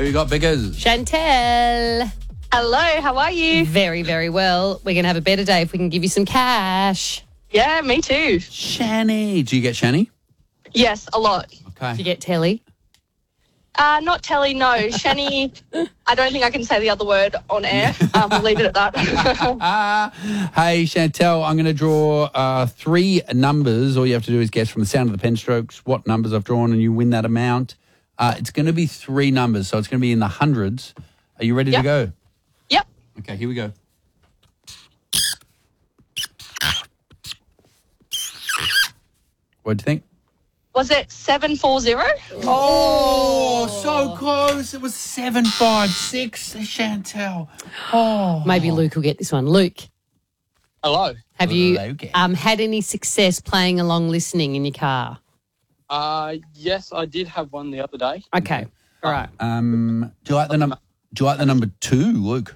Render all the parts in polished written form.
Who you got, Biggers? Chantel. Hello, how are you? Very, very well. We're going to have a better day if we can give you some cash. Yeah, me too. Shani. Do you get Shani? Yes, a lot. Do you Okay. get Telly? Not Telly, no. Shani, I don't think I can say the other word on air. We'll leave it at that. Hey, Chantel, I'm going to draw 3 numbers. All you have to do is guess from the sound of the pen strokes what numbers I've drawn, and you win that amount. It's going to be 3 numbers, so it's going to be in the hundreds. Are you ready to Yep. go? Yep. Okay, here we go. What do you think? Was it 740? Oh, so close. It was 756, Chantel. Oh. Maybe Luke will get this one. Luke, Hello. have you Luke. had any success playing along listening in your car? Yes, I did have one the other day. Okay. All right. Do you like the number? Do you like the number 2, Luke?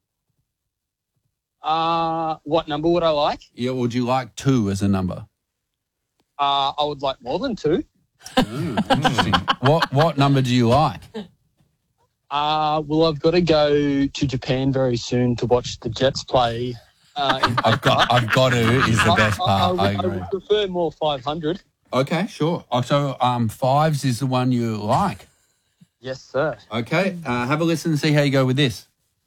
What number would I like? Yeah, would you like 2 as a number? I would like more than 2. Interesting. What number do you like? Well, I've got to go to Japan very soon to watch the Jets play. I've got to is the best part. I I agree. would prefer more 500. Okay, sure. Oh, so 5s is the one you like. Yes, sir. Okay, have a listen and see how you go with this.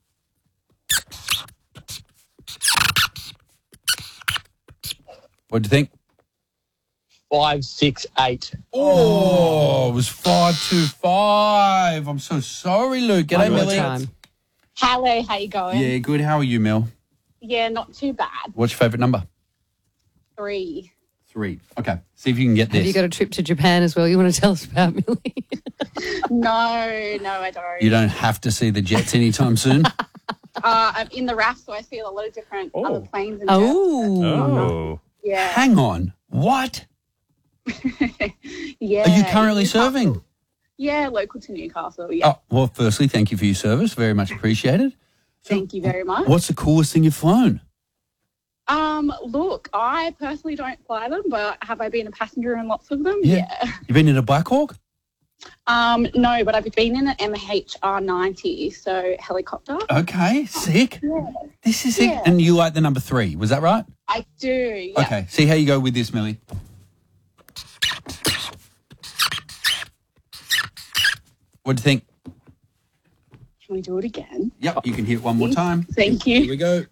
What do you think? 5, 6, 8. Oh, it was 525. I'm so sorry, Luke. G'day, One more Millie. time. Hello, how you going? Yeah, good. How are you, Mel? Yeah, not too bad. What's your favourite number? 3. 3. Okay, see if you can get Have this. you got a trip to Japan as well you want to tell us about, Millie? No, I don't. You don't have to see the Jets anytime soon. I'm in the RAF, so I see a lot of different other planes and Oh. Oh. jets. Yeah. Hang on. What? Yeah. Are you currently Newcastle. serving? Yeah, local to Newcastle. Yeah. Oh, well, firstly, thank you for your service. Very much appreciated. Thank you very much. What's the coolest thing you've flown? Look, I personally don't fly them, but have I been a passenger in lots of them? Yeah. You've been in a Black Hawk? No, but I've been in an MHR90, so helicopter. Okay, sick. Yeah. This is sick. Yeah. And you like the number 3, was that right? I do. Yeah. Okay, see how you go with this, Millie. What do you think? Can we do it again? Yep, you can hit it one more time. Thank Here you. we go.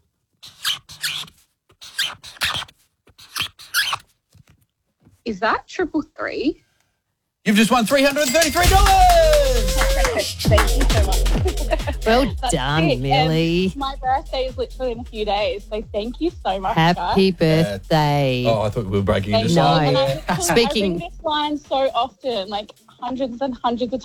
Is that 333? You've just won $333. Thank you so much. Well That's done, it. Millie. My birthday is literally in a few days, so thank you so much, guys. Happy birthday. Oh, I thought we were breaking Thank into you. No. And I Speaking- ring this line so often, like hundreds and hundreds of